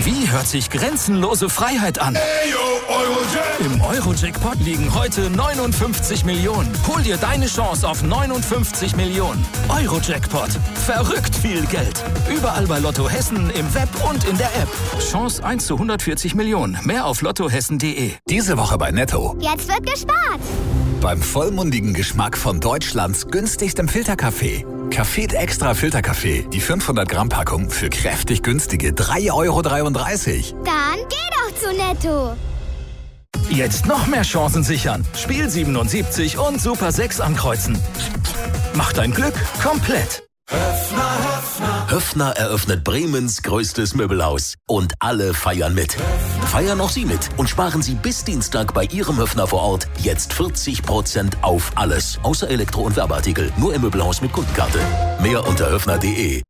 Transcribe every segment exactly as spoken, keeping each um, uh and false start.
Wie hört sich grenzenlose Freiheit an? Im Euro-Jackpot liegen heute neunundfünfzig Millionen. Hol dir deine Chance auf neunundfünfzig Millionen. Euro-Jackpot. Verrückt viel Geld. Überall bei Lotto Hessen, im Web und in der App. Chance eins zu hundertvierzig Millionen. Mehr auf lottohessen punkt de. Diese Woche bei Netto. Jetzt wird gespart. Beim vollmundigen Geschmack von Deutschlands günstigstem Filterkaffee. Café Extra Filterkaffee. Die fünfhundert Gramm Packung für kräftig günstige drei Euro dreiunddreißig. Dann geh doch zu Netto. Jetzt noch mehr Chancen sichern. Spiel siebenundsiebzig und Super sechs ankreuzen. Mach dein Glück komplett. Höffner, Höffner. Höffner eröffnet Bremens größtes Möbelhaus. Und alle feiern mit. Feiern auch Sie mit und sparen Sie bis Dienstag bei Ihrem Höffner vor Ort jetzt vierzig Prozent auf alles. Außer Elektro- und Werbeartikel. Nur im Möbelhaus mit Kundenkarte. Mehr unter höffner punkt de.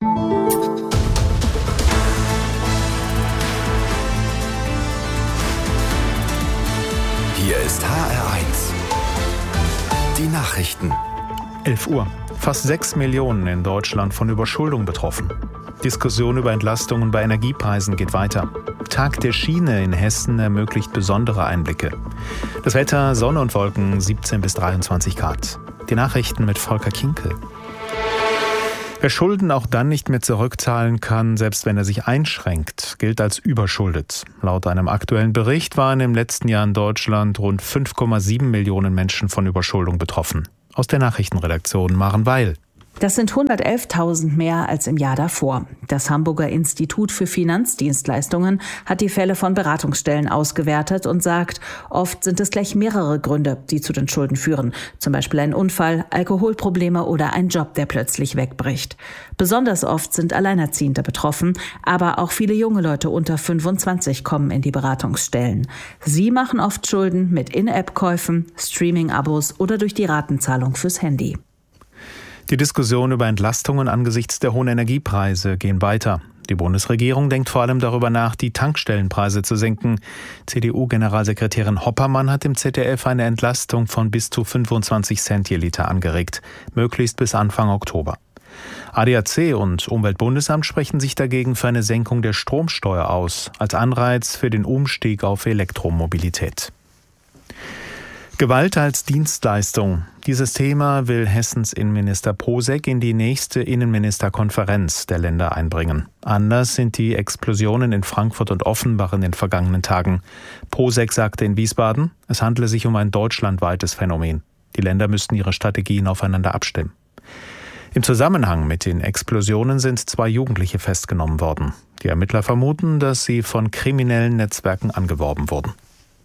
Hier ist H R eins. Die Nachrichten. elf Uhr. Fast sechs Millionen in Deutschland von Überschuldung betroffen. Diskussion über Entlastungen bei Energiepreisen geht weiter. Tag der Schiene in Hessen ermöglicht besondere Einblicke. Das Wetter, Sonne und Wolken, siebzehn bis dreiundzwanzig Grad. Die Nachrichten mit Volker Kinkel. Wer Schulden auch dann nicht mehr zurückzahlen kann, selbst wenn er sich einschränkt, gilt als überschuldet. Laut einem aktuellen Bericht waren im letzten Jahr in Deutschland rund fünf Komma sieben Millionen Menschen von Überschuldung betroffen. Aus der Nachrichtenredaktion Maren Weil. Das sind hundertelftausend mehr als im Jahr davor. Das Hamburger Institut für Finanzdienstleistungen hat die Fälle von Beratungsstellen ausgewertet und sagt, oft sind es gleich mehrere Gründe, die zu den Schulden führen. Zum Beispiel ein Unfall, Alkoholprobleme oder ein Job, der plötzlich wegbricht. Besonders oft sind Alleinerziehende betroffen, aber auch viele junge Leute unter fünfundzwanzig kommen in die Beratungsstellen. Sie machen oft Schulden mit In-App-Käufen, Streaming-Abos oder durch die Ratenzahlung fürs Handy. Die Diskussionen über Entlastungen angesichts der hohen Energiepreise gehen weiter. Die Bundesregierung denkt vor allem darüber nach, die Tankstellenpreise zu senken. C D U-Generalsekretärin Hoppermann hat im Z D F eine Entlastung von bis zu fünfundzwanzig Cent je Liter angeregt, möglichst bis Anfang Oktober. A D A C und Umweltbundesamt sprechen sich dagegen für eine Senkung der Stromsteuer aus, als Anreiz für den Umstieg auf Elektromobilität. Gewalt als Dienstleistung. Dieses Thema will Hessens Innenminister Posek in die nächste Innenministerkonferenz der Länder einbringen. Anders sind die Explosionen in Frankfurt und Offenbach in den vergangenen Tagen. Posek sagte in Wiesbaden, es handle sich um ein deutschlandweites Phänomen. Die Länder müssten ihre Strategien aufeinander abstimmen. Im Zusammenhang mit den Explosionen sind zwei Jugendliche festgenommen worden. Die Ermittler vermuten, dass sie von kriminellen Netzwerken angeworben wurden.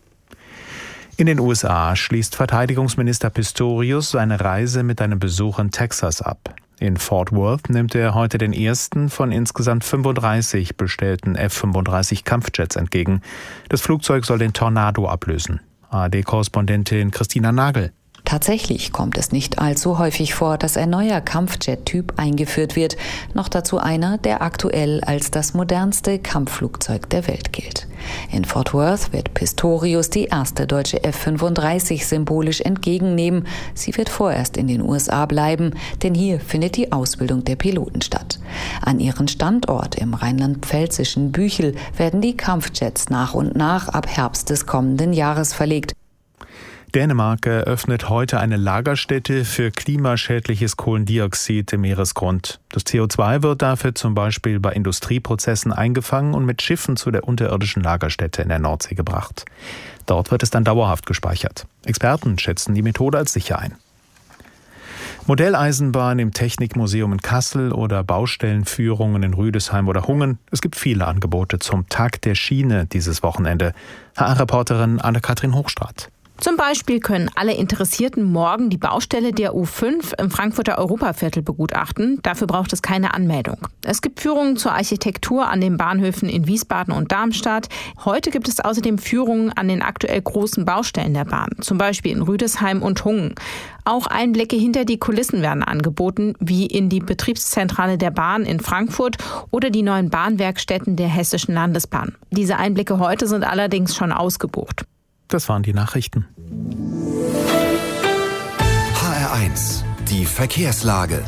In den U S A schließt Verteidigungsminister Pistorius seine Reise mit einem Besuch in Texas ab. In Fort Worth nimmt er heute den ersten von insgesamt fünfunddreißig bestellten F fünfunddreißig Kampfjets entgegen. Das Flugzeug soll den Tornado ablösen. A R D-Korrespondentin Christina Nagel. Tatsächlich kommt es nicht allzu häufig vor, dass ein neuer Kampfjet-Typ eingeführt wird. Noch dazu einer, der aktuell als das modernste Kampfflugzeug der Welt gilt. In Fort Worth wird Pistorius die erste deutsche F fünfunddreißig symbolisch entgegennehmen. Sie wird vorerst in den U S A bleiben, denn hier findet die Ausbildung der Piloten statt. An ihren Standort im rheinland-pfälzischen Büchel werden die Kampfjets nach und nach ab Herbst des kommenden Jahres verlegt. Dänemark eröffnet heute eine Lagerstätte für klimaschädliches Kohlendioxid im Meeresgrund. Das C O zwei wird dafür zum Beispiel bei Industrieprozessen eingefangen und mit Schiffen zu der unterirdischen Lagerstätte in der Nordsee gebracht. Dort wird es dann dauerhaft gespeichert. Experten schätzen die Methode als sicher ein. Modelleisenbahn im Technikmuseum in Kassel oder Baustellenführungen in Rüdesheim oder Hungen. Es gibt viele Angebote zum Tag der Schiene dieses Wochenende. H R-Reporterin Anne-Kathrin Hochstraat. Zum Beispiel können alle Interessierten morgen die Baustelle der U fünf im Frankfurter Europaviertel begutachten. Dafür braucht es keine Anmeldung. Es gibt Führungen zur Architektur an den Bahnhöfen in Wiesbaden und Darmstadt. Heute gibt es außerdem Führungen an den aktuell großen Baustellen der Bahn, zum Beispiel in Rüdesheim und Hungen. Auch Einblicke hinter die Kulissen werden angeboten, wie in die Betriebszentrale der Bahn in Frankfurt oder die neuen Bahnwerkstätten der Hessischen Landesbahn. Diese Einblicke heute sind allerdings schon ausgebucht. Das waren die Nachrichten. H R eins, die Verkehrslage.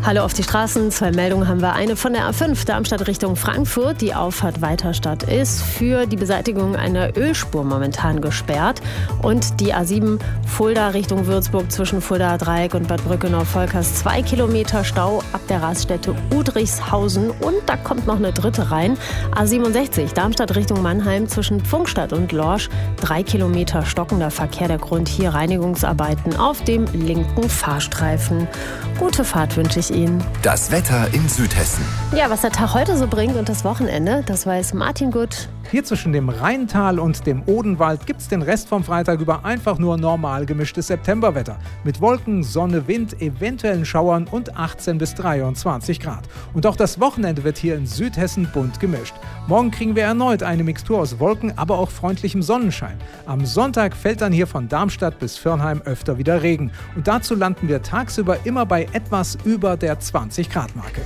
Hallo auf die Straßen. Zwei Meldungen haben wir. Eine von der A fünf Darmstadt Richtung Frankfurt. Die Auffahrt Weiterstadt ist für die Beseitigung einer Ölspur momentan gesperrt. Und die A sieben Fulda Richtung Würzburg zwischen Fuldaer Dreieck und Bad Brückenau-Volkers. Zwei Kilometer Stau ab der Raststätte Udrichshausen. Und da kommt noch eine dritte rein. A siebenundsechzig Darmstadt Richtung Mannheim zwischen Pfungstadt und Lorsch. Drei Kilometer stockender Verkehr. Der Grund hier Reinigungsarbeiten auf dem linken Fahrstreifen. Gute Fahrt wünsche ich Ihnen. Das Wetter in Südhessen. Ja, was der Tag heute so bringt und das Wochenende, das weiß Martin Gut. Hier zwischen dem Rheintal und dem Odenwald gibt es den Rest vom Freitag über einfach nur normal gemischtes Septemberwetter. Mit Wolken, Sonne, Wind, eventuellen Schauern und achtzehn bis dreiundzwanzig Grad. Und auch das Wochenende wird hier in Südhessen bunt gemischt. Morgen kriegen wir erneut eine Mixtur aus Wolken, aber auch freundlichem Sonnenschein. Am Sonntag fällt dann hier von Darmstadt bis Firnheim öfter wieder Regen. Und dazu landen wir tagsüber immer bei etwas über der zwanzig Grad Marke.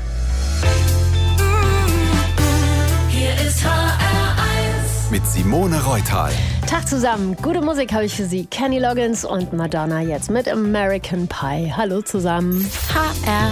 Hier ist H R eins mit Simone Reutal. Tag zusammen, gute Musik habe ich für Sie. Kenny Loggins und Madonna jetzt mit American Pie. Hallo zusammen. H R